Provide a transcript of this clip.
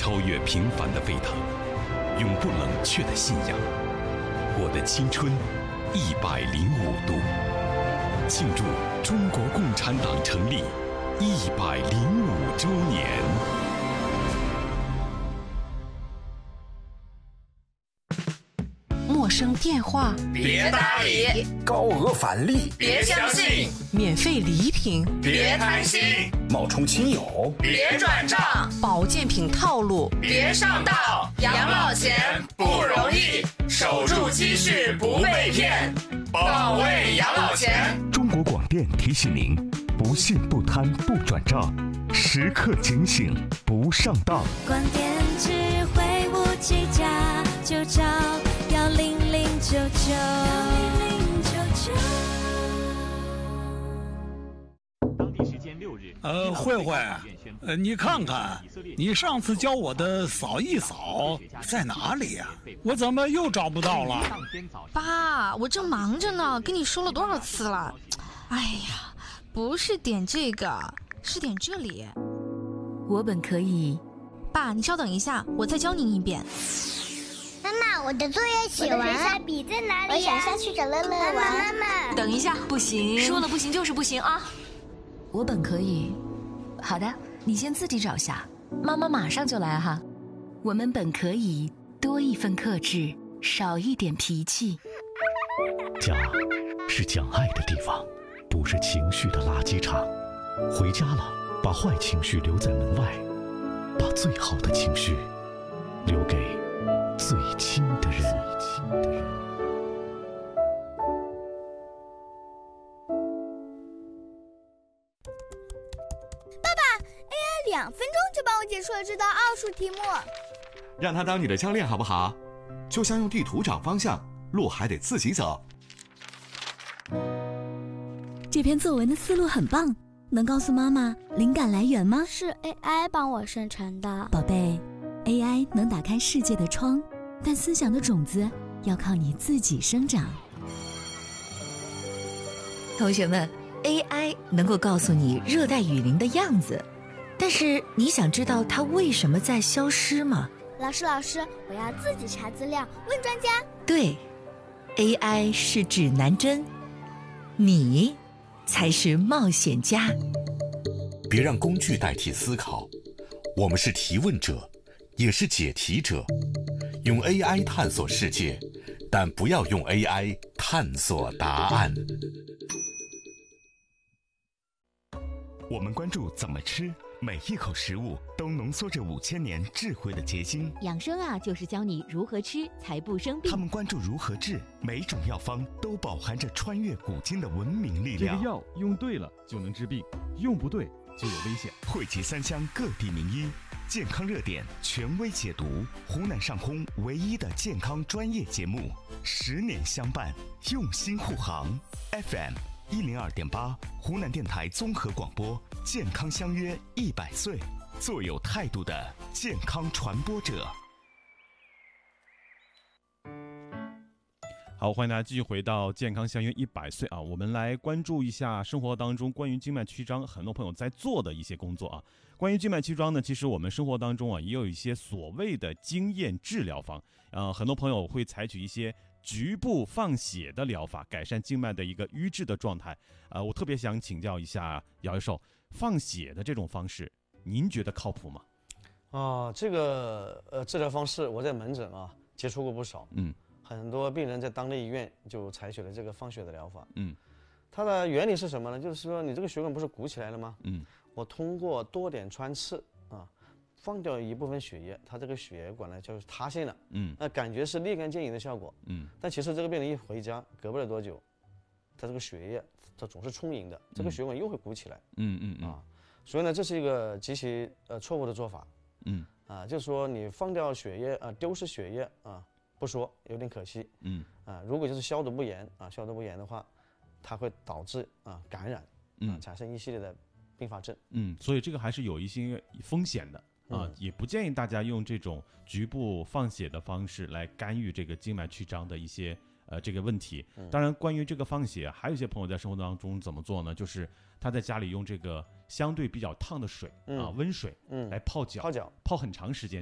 超越平凡的沸腾，永不冷却的信仰。我的青春105度，庆祝中国共产党成立105周年。 陌生电话别搭理， 高额返利别相信， 免费礼品别贪心， 冒充亲友别转账， 保健品套路别上当。养老钱不容易，守住积蓄不被骗，保卫养老钱。 中国广电提醒您：不信不贪不转账，时刻警醒不上当。 广电智慧5G加，就找10099。 当地时间6日， 慧慧，你看看，你上次教我的扫一扫在哪里呀？我怎么又找不到了？ 爸，我正忙着呢，跟你说了多少次了？哎呀，不是点这个，是点这里。 我本可以。 爸，你稍等一下，我再教您一遍。 妈妈，我的作业写完，下笔在哪里呀？我想下去找乐乐玩。妈妈， 等一下， 不行， 说了不行就是不行啊！ 我本可以。好的，你先自己找下，妈妈马上就来哈。我们本可以多一份克制，少一点脾气。 家是讲爱的地方，不是情绪的垃圾场。回家了，把坏情绪留在门外，把最好的情绪留给最亲的人。 爸爸 ，AI 2分钟就帮我解出了这道奥数题目。 让他当你的教练好不好？就像用地图找方向，路还得自己走。 这篇作文的思路很棒，能告诉妈妈灵感来源吗？ 是 AI 帮我生成的。 宝贝， AI 能打开世界的窗，但思想的种子要靠你自己生长。 同学们， AI 能够告诉你热带雨林的样子，但是你想知道它为什么在消失吗？ 老师，我要自己查资料，问专家。 对， AI 是指南针，你才是冒险家。 别让工具代替思考，我们是提问者，也是解题者。用 AI 探索世界，但不要用 AI 探索答案。 我们关注怎么吃，每一口食物都浓缩着5000年智慧的结晶。 养生啊，就是教你如何吃才不生病。 他们关注如何治，每种药方都饱含着穿越古今的文明力量。 这个药用对了就能治病，用不对就有危险。 汇集3乡各地名医，健康热点权威解读，湖南上空唯一的健康专业节目，10年相伴，用心护航。FM102.8，湖南电台综合广播，健康相约100岁，做有态度的健康传播者。 好，欢迎大家继续回到健康相约100岁啊！我们来关注一下生活当中关于静脉曲张，很多朋友在做的一些工作啊。关于静脉曲张呢，其实我们生活当中啊也有一些所谓的经验治疗方，很多朋友会采取一些局部放血的疗法，改善静脉的一个瘀滞的状态。我特别想请教一下姚教授，放血的这种方式，您觉得靠谱吗？ 这个治疗方式我在门诊啊接触过不少，很多病人在当地医院就采取了这个放血的疗法，它的原理是什么呢？就是说你这个血管不是鼓起来了吗？我通过多点穿刺啊，放掉一部分血液，它这个血管呢就是塌陷了，那感觉是立竿见影的效果，但其实这个病人一回家，隔不了多久，他这个血液它总是充盈的，这个血管又会鼓起来，所以呢这是一个极其错误的做法，就是说你放掉血液丢失血液不说有点可惜，如果就是消毒不严的话，它会导致感染，产生一系列的并发症， 所以这个还是有一些风险的也不建议大家用这种局部放血的方式来干预这个静脉曲张的一些这个问题。当然，关于这个放血，还有一些朋友在生活当中怎么做呢？就是他在家里用这个相对比较烫的水温水来泡脚，泡很长时间。